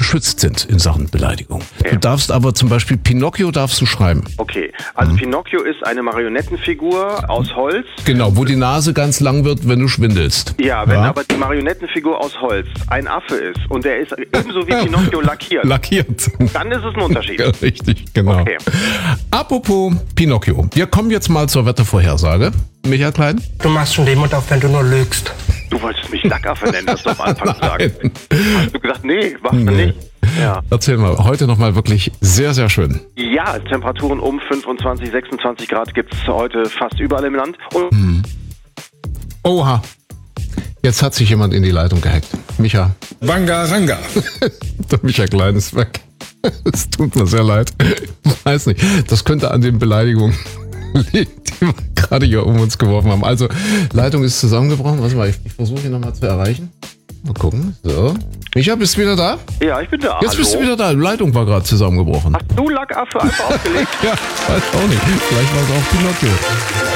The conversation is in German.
geschützt sind in Sachen Beleidigung. Okay. Du darfst aber zum Beispiel Pinocchio darfst du schreiben. Okay, also Pinocchio ist eine Marionettenfigur aus Holz. Genau, wo die Nase ganz lang wird, wenn du schwindelst. Ja, wenn aber die Marionettenfigur aus Holz ein Affe ist und der ist ebenso wie Pinocchio lackiert, dann ist es ein Unterschied. Ja, richtig, genau. Okay. Apropos Pinocchio, wir kommen jetzt mal zur Wettervorhersage. Michael Klein? Du machst schon den Mund auf, wenn du nur lügst. Du wolltest mich Lackaffe nennen, hast du am Anfang gesagt. Hast du gesagt, nee, machst du nicht. Ja. Erzähl mal, heute nochmal wirklich sehr, sehr schön. Ja, Temperaturen um 25, 26 Grad gibt es heute fast überall im Land. Und Oha, jetzt hat sich jemand in die Leitung gehackt. Micha. Bangaranga. Der Micha Klein ist weg. Es tut mir sehr leid. Ich weiß nicht, das könnte an den Beleidigungen liegen, die wir gerade hier um uns geworfen haben. Also, Leitung ist zusammengebrochen. Warte mal, ich versuche ihn nochmal zu erreichen. Mal gucken. So. Micha, bist du wieder da? ja, ich bin da. Jetzt bist du wieder da. Die Leitung war gerade zusammengebrochen. Hast du Lackaffe einfach aufgelegt? Ja, weiß auch nicht. Vielleicht war es auch Pinocchio.